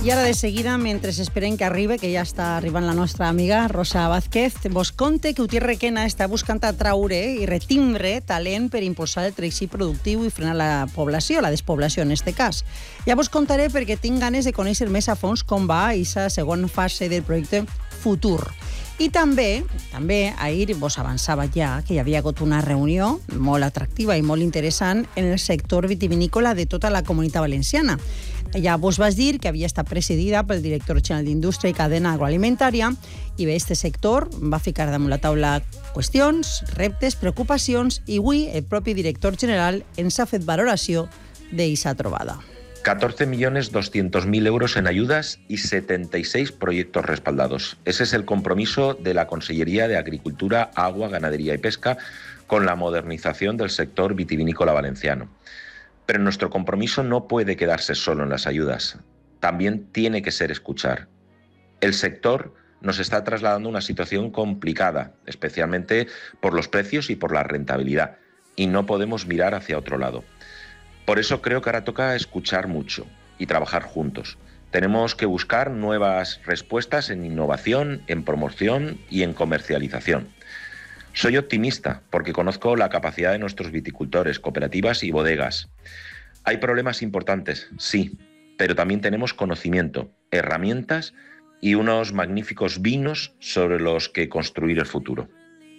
I ara de seguida, mentre esperen que arribi, que ja està arribant la nostra amiga Rosa Vázquez, vos conte que UTI Requena està buscant atraure i retimbre talent per impulsar el teixit productiu i frenar la població, la despoblació en este cas. Ja vos contaré perquè tinc ganes de conèixer més a fons com va aquesta segona fase del projecte Futur. I també ahir vos avançava ja que hi havia hagut una reunió molt atractiva i molt interessant en el sector vitivinícola de tota la Comunitat Valenciana. Ja vos vas dir que havia estat presidida pel director general d'Indústria i Cadena Agroalimentària i bé, este sector va ficar damunt la taula qüestions, reptes, preocupacions i avui el propi director general ens ha fet valoració d'eixa trobada. 14.200.000 euros en ayudas y 76 proyectos respaldados. Ese es el compromiso de la Consellería de Agricultura, Agua, Ganadería y Pesca con la modernización del sector vitivinícola valenciano. Pero nuestro compromiso no puede quedarse solo en las ayudas. También tiene que ser escuchar. El sector nos está trasladando una situación complicada, especialmente por los precios y por la rentabilidad, y no podemos mirar hacia otro lado. Por eso creo que ahora toca escuchar mucho y trabajar juntos. Tenemos que buscar nuevas respuestas en innovación, en promoción y en comercialización. Soy optimista porque conozco la capacidad de nuestros viticultores, cooperativas y bodegas. Hay problemas importantes, sí, pero también tenemos conocimiento, herramientas y unos magníficos vinos sobre los que construir el futuro.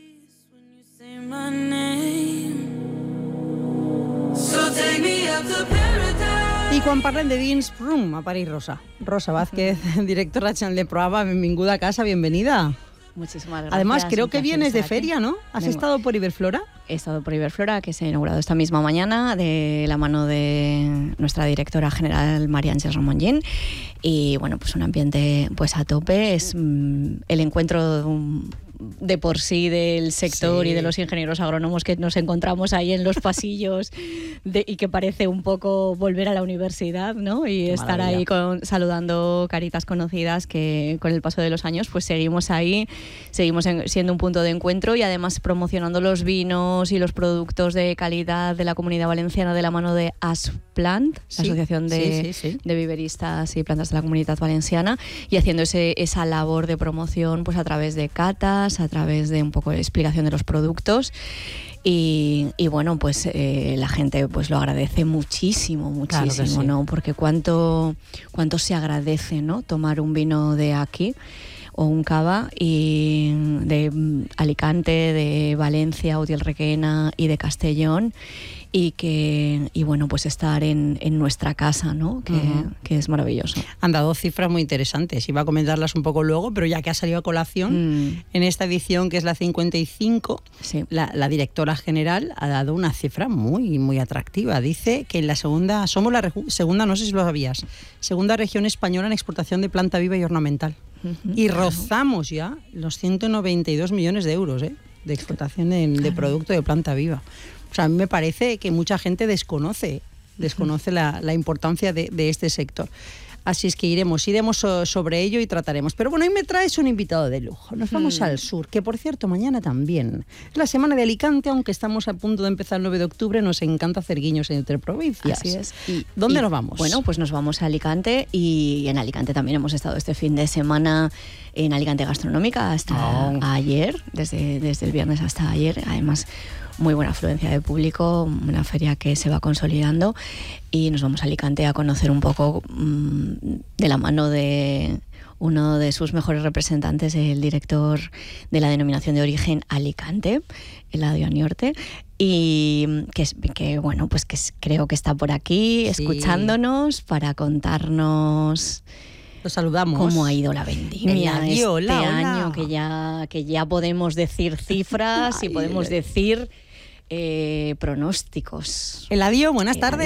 I quan parlem de vins, apareix Rosa. Rosa Vázquez, directora general de Proaba, benvinguda a casa, bienvenida. Muchísimas gracias. Además, creo que vienes de feria, ¿no? ¿Has estado por Iberflora? He estado por Iberflora, que se ha inaugurado esta misma mañana, de la mano de nuestra directora general, María Ángeles Ramonjín. Y bueno, pues un ambiente pues a tope. Es el encuentro de por sí del sector y de los ingenieros agrónomos que nos encontramos ahí en los pasillos y que parece un poco volver a la universidad, ¿no? Y estar ahí saludando caritas conocidas que con el paso de los años pues seguimos ahí, seguimos siendo un punto de encuentro y además promocionando los vinos y los productos de calidad de la Comunidad Valenciana de la mano de Asplant, la Asociación de Viveristas y Plantas de la Comunidad Valenciana, y haciendo esa labor de promoción pues a través de catas, a través de un poco de explicación de los productos y bueno, pues la gente pues lo agradece muchísimo, claro sí. ¿No? Porque cuánto se agradece, ¿no? Tomar un vino de aquí o un cava y de Alicante, de Valencia, UTI Requena y de Castellón y bueno, pues estar en nuestra casa, ¿no? Que es maravilloso. Han dado cifras muy interesantes, iba a comentarlas un poco luego, pero ya que ha salido a colación, en esta edición que es la 55, la directora general ha dado una cifra muy, muy atractiva. Dice que en la segunda, somos la segunda, no sé si lo sabías, segunda región española en exportación de planta viva y ornamental. Y rozamos ya los 192 millones de euros de exportación de producto de planta viva. O sea, a mí me parece que mucha gente desconoce la importancia de este sector. Así es que iremos sobre ello y trataremos. Pero bueno, hoy me traes un invitado de lujo. Nos vamos al sur, que por cierto, mañana también. Es la semana de Alicante, aunque estamos a punto de empezar el 9 de octubre, nos encanta hacer guiños entre provincias. Así es. ¿Dónde nos vamos? Bueno, pues nos vamos a Alicante y en Alicante también hemos estado este fin de semana en Alicante Gastronómica hasta ayer, desde el viernes hasta ayer. Además, muy buena afluencia de público, una feria que se va consolidando y nos vamos a Alicante a conocer un poco de la mano de uno de sus mejores representantes, el director de la denominación de origen Alicante, Eladio Aniorte, y que bueno, pues que creo que está por aquí escuchándonos para contarnos. Lo saludamos. ¿Cómo ha ido la vendimia este año? Que ya podemos decir cifras y podemos decir pronósticos. Eladio, buenas tardes.